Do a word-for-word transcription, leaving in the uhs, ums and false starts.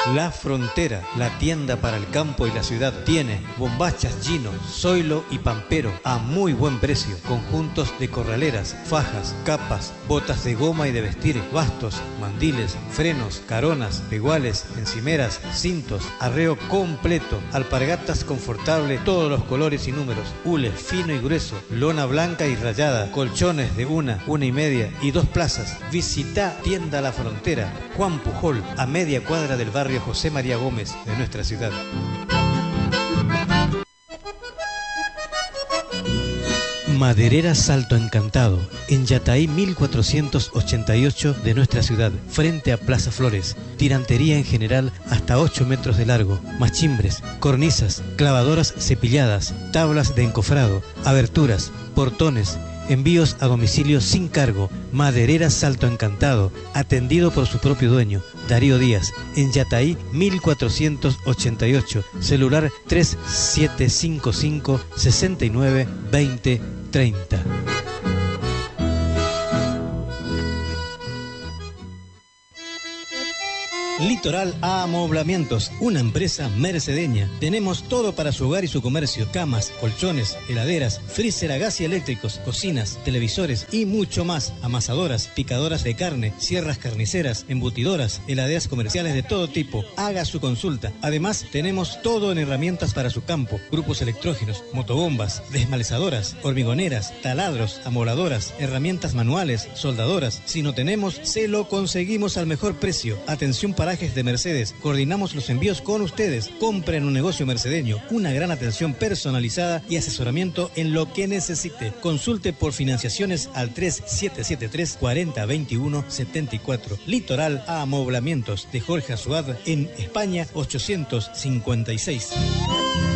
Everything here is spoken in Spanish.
La Frontera, la tienda para el campo y la ciudad, tiene bombachas Gino, Zoilo y Pampero a muy buen precio, conjuntos de corraleras, fajas, capas, botas de goma y de vestir, bastos, mandiles, frenos, caronas, peguales, encimeras, cintos, arreo completo, alpargatas confortable, todos los colores y números, hule fino y grueso, lona blanca y rayada, colchones de una, una y media y dos plazas. Visita Tienda La Frontera, Juan Pujol, a media cuadra del barrio José María Gómez de nuestra ciudad. Maderera Salto Encantado, en Yataí mil cuatrocientos ochenta y ocho de nuestra ciudad, frente a Plaza Flores. Tirantería en general hasta ocho metros de largo, machimbres, cornisas, clavadoras cepilladas, tablas de encofrado, aberturas, portones, envíos a domicilio sin cargo. Maderera Salto Encantado, atendido por su propio dueño, Darío Díaz, en Yataí mil cuatrocientos ochenta y ocho, celular tres siete cinco cinco, seis nueve dos cero treinta. Litoral Amoblamientos, una empresa mercedeña. Tenemos todo para su hogar y su comercio: camas, colchones, heladeras, freezer a gas y eléctricos, cocinas, televisores y mucho más. Amasadoras, picadoras de carne, sierras carniceras, embutidoras, heladeras comerciales de todo tipo. Haga su consulta. Además, tenemos todo en herramientas para su campo: grupos electrógenos, motobombas, desmalezadoras, hormigoneras, taladros, amobladoras, herramientas manuales, soldadoras. Si no tenemos, se lo conseguimos al mejor precio. Atención para de Mercedes, coordinamos los envíos con ustedes. Compren un negocio mercedeño, una gran atención personalizada y asesoramiento en lo que necesite. Consulte por financiaciones al tres siete siete tres, cuarenta veintiuno setenta y cuatro. Litoral Amoblamientos, de Jorge Azuad, en España ochocientos cincuenta y seis.